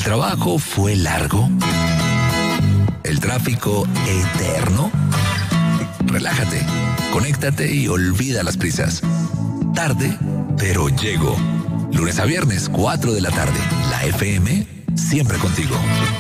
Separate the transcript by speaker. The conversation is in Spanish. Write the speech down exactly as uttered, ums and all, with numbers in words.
Speaker 1: trabajo fue largo? ¿El tráfico eterno? Relájate, conéctate y olvida las prisas. Tarde, pero llego. Lunes a viernes, cuatro de la tarde. La F M, siempre contigo.